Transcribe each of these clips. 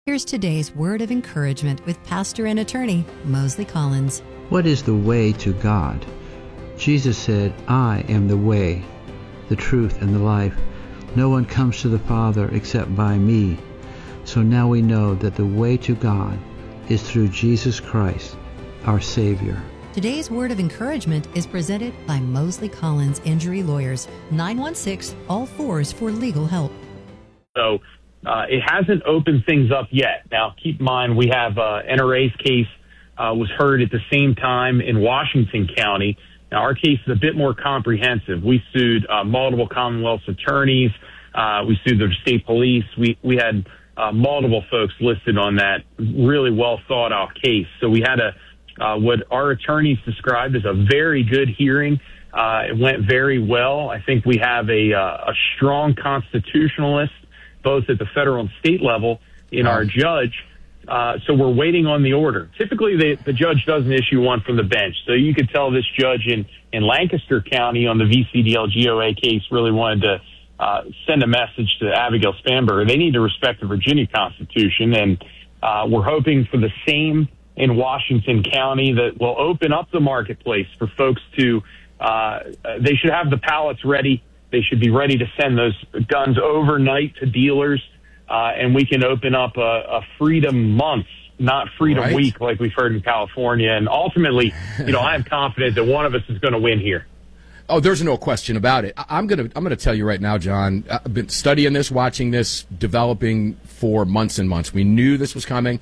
Here's today's word of encouragement with pastor and attorney Mosley Collins. What is the way to God? Jesus said, I am the way, the truth, and the life. No one comes to the Father except by me. So now we know that the way to God is through Jesus Christ, our Savior. Today's word of encouragement is presented by Mosley Collins Injury Lawyers, 916-ALL-4s for legal help. So it hasn't opened things up yet. Now, keep in mind, we have NRA's case was heard at the same time in Washington County. Now, our case is a bit more comprehensive. We sued multiple Commonwealth's attorneys. We sued the state police. We had multiple folks listed on that really well thought out case. So we had what our attorneys described as a very good hearing. It went very well. I think we have a strong constitutionalist, both at the federal and state level, in our judge. So we're waiting on the order. Typically, the judge doesn't issue one from the bench. So you could tell this judge in Lancaster County on the VCDL GOA case really wanted to send a message to Abigail Spanberger. They need to respect the Virginia Constitution, and we're hoping for the same in Washington County that will open up the marketplace for folks to, they should have the pallets ready. They should be ready to send those guns overnight to dealers, and we can open up a Freedom Month, not Freedom Week like we've heard in California. And ultimately, I am confident that one of us is going to win here. Oh, there's no question about it. I'm gonna tell you right now, John. I've been studying this, watching this, developing for months and months. We knew this was coming.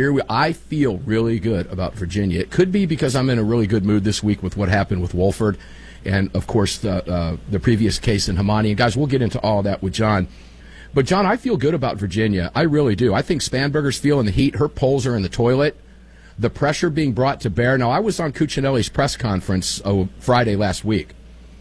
I feel really good about Virginia. It could be because I'm in a really good mood this week with what happened with Wolford, and of course the previous case in Hamani. And guys, we'll get into all that with John. But John, I feel good about Virginia. I really do. I think Spanberger's feeling the heat. Her polls are in the toilet. The pressure being brought to bear. Now, I was on Cuccinelli's press conference Friday last week.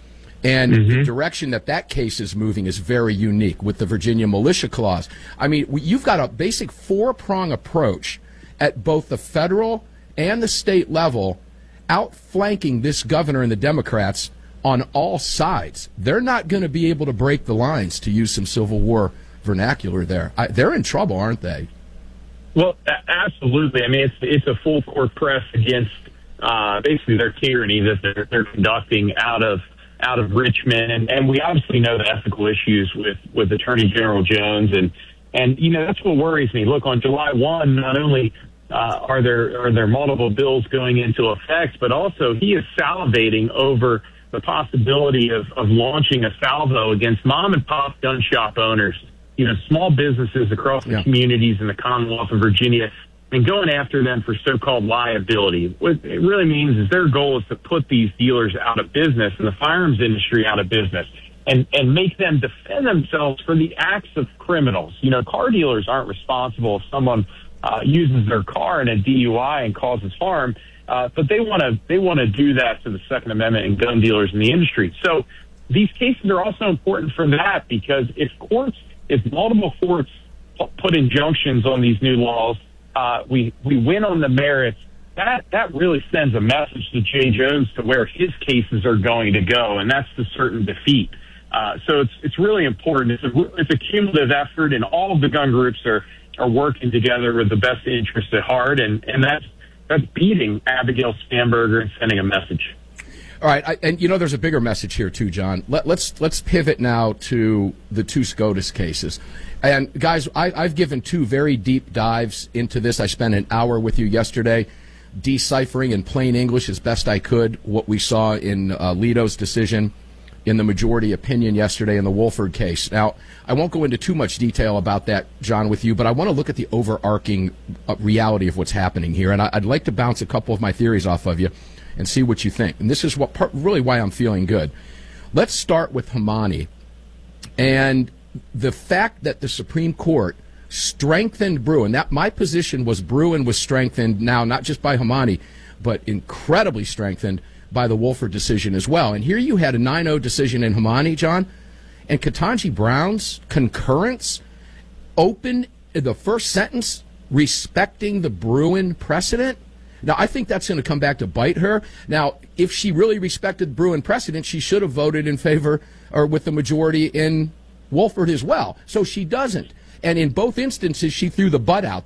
And the direction that case is moving is very unique with the Virginia militia clause. I mean, you've got a basic four-prong approach at both the federal and the state level, outflanking this governor and the Democrats on all sides. They're not going to be able to break the lines, to use some Civil War vernacular there. They're in trouble, aren't they? Well, absolutely. I mean, it's a full-court press against basically their tyranny that they're conducting out of Richmond, and we obviously know the ethical issues with Attorney General Jones, and that's what worries me. Look, on July 1, not only are there multiple bills going into effect, but also he is salivating over the possibility of launching a salvo against mom and pop gun shop owners, small businesses across the communities in the Commonwealth of Virginia, and going after them for so-called liability. What it really means is their goal is to put these dealers out of business and the firearms industry out of business and make them defend themselves for the acts of criminals. Car dealers aren't responsible if someone uses their car in a DUI and causes harm, but they want to do that to the Second Amendment and gun dealers in the industry. So these cases are also important for that, because if multiple courts put injunctions on these new laws, we win on the merits, that really sends a message to Jay Jones to where his cases are going to go, and that's the certain defeat. So it's really important. It's a cumulative effort, and all of the gun groups are working together with the best interests at heart, and that's beating Abigail Spanberger and sending a message. All right, and there's a bigger message here too, John. Let's pivot now to the two SCOTUS cases. And guys, I've given two very deep dives into this. I spent an hour with you yesterday deciphering in plain English as best I could what we saw in Alito's decision in the majority opinion yesterday in the Wolford case. Now, I won't go into too much detail about that, John, with you, but I want to look at the overarching reality of what's happening here. And I'd like to bounce a couple of my theories off of you and see what you think. And this is really why I'm feeling good. Let's start with Hamani and the fact that the Supreme Court strengthened Bruen. That my position was Bruen was strengthened now not just by Hamani, but incredibly strengthened by the Wolford decision as well. And here you had a 9-0 decision in Hamani, John, and Ketanji Brown's concurrence open the first sentence respecting the Bruen precedent. Now, I think that's going to come back to bite her. Now, if she really respected Bruen precedent, she should have voted in favor or with the majority in Wolford as well. So she doesn't. And in both instances, she threw the butt out